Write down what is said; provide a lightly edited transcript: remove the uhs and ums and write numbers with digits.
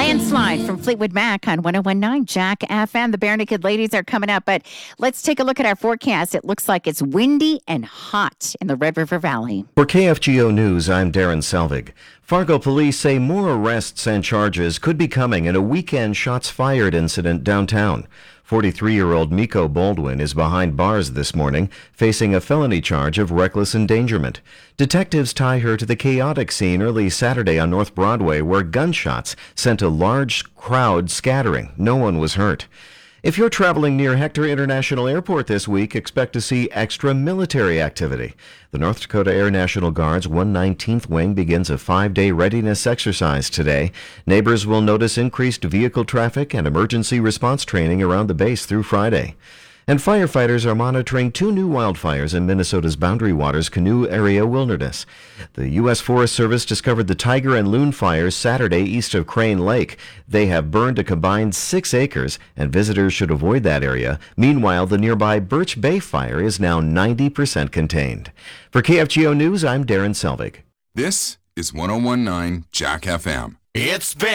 Landslide from Fleetwood Mac on 1019 Jack FM. The Bare Naked Ladies are coming up, but let's take a look at our forecast. It looks like it's windy and hot in the Red River Valley. For KFGO News, I'm Darren Selvig. Fargo police say more arrests and charges could be coming in a weekend shots fired incident downtown. 43-year-old Miko Baldwin is behind bars this morning, facing a felony charge of reckless endangerment. Detectives tie her to the chaotic scene early Saturday on North Broadway, where gunshots sent a large crowd scattering. No one was hurt. If you're traveling near Hector International Airport this week, expect to see extra military activity. The North Dakota Air National Guard's 119th Wing begins a 5-day readiness exercise today. Neighbors will notice increased vehicle traffic and emergency response training around the base through Friday. And firefighters are monitoring 2 new wildfires in Minnesota's Boundary Waters Canoe Area Wilderness. The U.S. Forest Service discovered the Tiger and Loon fires Saturday east of Crane Lake. They have burned a combined 6 acres, and visitors should avoid that area. Meanwhile, the nearby Birch Bay fire is now 90% contained. For KFGO News, I'm Darren Selvig. This is 1019 Jack FM. It's been